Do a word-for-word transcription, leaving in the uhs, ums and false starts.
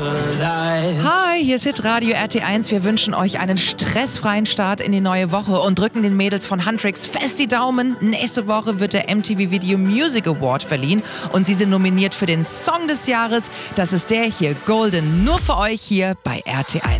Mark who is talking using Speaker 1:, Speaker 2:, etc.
Speaker 1: Hi, hier ist Hitradio R T eins. Wir wünschen euch einen stressfreien Start in die neue Woche und drücken den Mädels von Huntrix fest die Daumen. Nächste Woche wird der M T V Video Music Award verliehen und sie sind nominiert für den Song des Jahres. Das ist der hier, Golden, nur für euch hier bei R T eins.